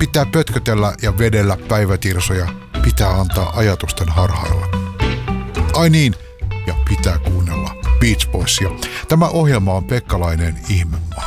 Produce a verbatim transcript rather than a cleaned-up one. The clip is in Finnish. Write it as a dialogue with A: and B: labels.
A: Pitää pötkötellä ja vedellä päivätirsoja. Pitää antaa ajatusten harhailla. Ai niin, ja pitää kuunnella Beach Boysia. Tämä ohjelma on Pekka Laineen Ihmemaa.